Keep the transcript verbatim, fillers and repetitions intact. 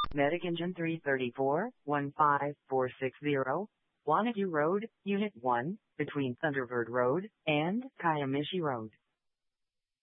Medic Engine three thirty-four, one five four six zero, Wanadu Road, Unit one, between Thunderbird Road and Kayamishi Road.